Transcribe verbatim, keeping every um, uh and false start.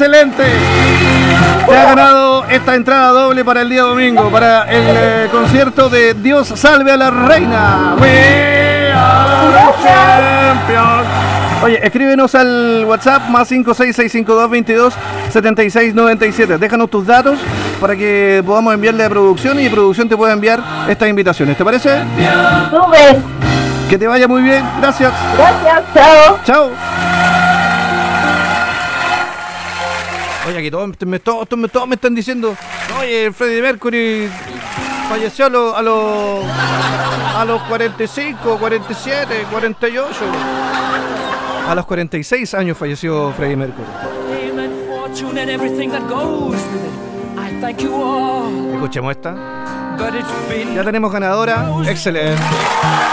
excelente. Te ha ganado esta entrada doble para el día domingo, para el eh, concierto de Dios salve a la reina. We are champions. Oye, escríbenos al WhatsApp más cinco seis seis cinco dos veintidós setenta y seis noventa y siete. Déjanos tus datos para que podamos enviarle a producción y producción te pueda enviar estas invitaciones. ¿Te parece? Sube. Que te vaya muy bien. Gracias. Gracias, chao. Chao. Oye, aquí todos, me, todos, todos, todos me están diciendo, oye, Freddie Mercury falleció a los a los a los cuarenta y cinco, cuarenta y siete, cuarenta y ocho. A los cuarenta y seis años falleció Freddie Mercury. Escuchemos esta. Ya tenemos ganadora. Excelente.